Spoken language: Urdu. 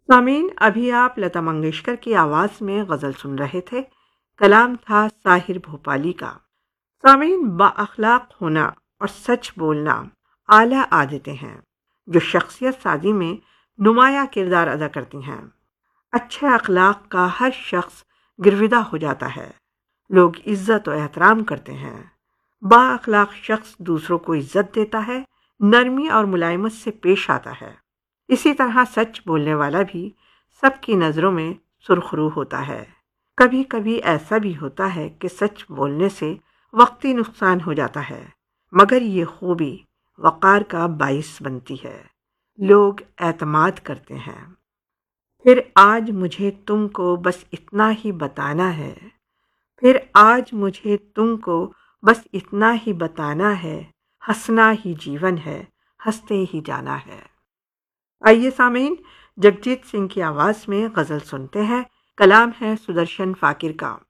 سامعین، ابھی آپ لتا منگیشکر کی آواز میں غزل سن رہے تھے۔ کلام تھا ساحر بھوپالی کا۔ سامعین، با اخلاق ہونا اور سچ بولنا اعلیٰ عادتیں ہیں جو شخصیت سازی میں نمایاں کردار ادا کرتی ہیں۔ اچھے اخلاق کا ہر شخص گرویدہ ہو جاتا ہے، لوگ عزت و احترام کرتے ہیں۔ با اخلاق شخص دوسروں کو عزت دیتا ہے، نرمی اور ملائمت سے پیش آتا ہے۔ اسی طرح سچ بولنے والا بھی سب کی نظروں میں سرخرو ہوتا ہے۔ کبھی کبھی ایسا بھی ہوتا ہے کہ سچ بولنے سے وقتی نقصان ہو جاتا ہے، مگر یہ خوبی وقار کا باعث بنتی ہے، لوگ اعتماد کرتے ہیں۔ پھر آج مجھے تم کو بس اتنا ہی بتانا ہے، پھر آج مجھے تم کو بس اتنا ہی بتانا ہے، ہنسنا ہی جیون ہے، ہنستے ہی جانا ہے۔ آئیے سامعین، جگجیت سنگھ کی آواز میں غزل سنتے ہیں۔ کلام ہے سدرشن فاکر کا۔